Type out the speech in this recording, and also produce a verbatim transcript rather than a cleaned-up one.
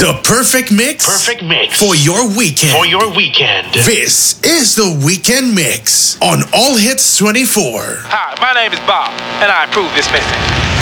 The perfect mix. Perfect mix. For your weekend. For your weekend. This is the Weekend Mix on All Hits twenty-four. Hi, my name is Bob, and I approve this message.